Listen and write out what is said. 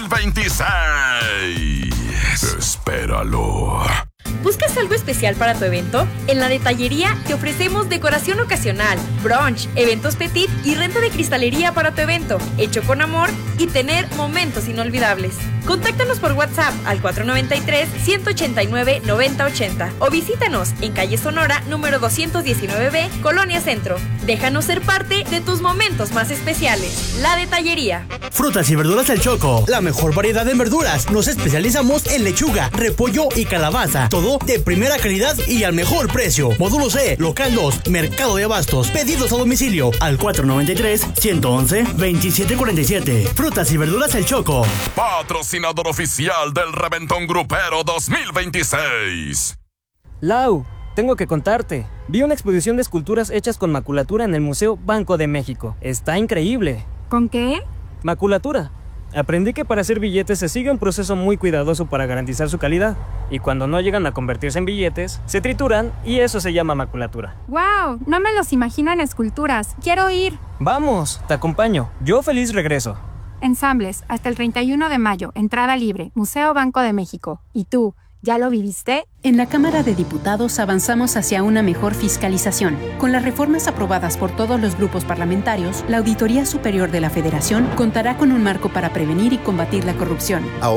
2026. Espéralo. ¿Buscas algo especial para tu evento? En La Detallería te ofrecemos decoración ocasional, brunch, eventos petit y renta de cristalería para tu evento, hecho con amor y tener momentos inolvidables. Contáctanos por WhatsApp al 493-189-9080 o visítanos en calle Sonora, número 219B, Colonia Centro. Déjanos ser parte de tus momentos más especiales. La Detallería. Frutas y verduras El Choco, la mejor variedad en verduras. Nos especializamos en lechuga, repollo y calabaza. Todo de primera calidad y al mejor precio. Módulo C, local 2, Mercado de Abastos. Pedidos a domicilio al 493-111-2747. Frutas y verduras El Choco. Patrocinador oficial del Reventón Grupero 2026. Lau, tengo que contarte. Vi una exposición de esculturas hechas con maculatura en el Museo Banco de México. Está increíble. ¿Con qué? Maculatura. Aprendí que para hacer billetes se sigue un proceso muy cuidadoso para garantizar su calidad. Y cuando no llegan a convertirse en billetes, se trituran y eso se llama maculatura. ¡Wow! No me los imagino en esculturas. ¡Quiero ir! Vamos, te acompaño. Yo feliz regreso. Ensambles, hasta el 31 de mayo, entrada libre, Museo Banco de México. ¿Y tú, ya lo viviste? En la Cámara de Diputados avanzamos hacia una mejor fiscalización. Con las reformas aprobadas por todos los grupos parlamentarios, la Auditoría Superior de la Federación contará con un marco para prevenir y combatir la corrupción.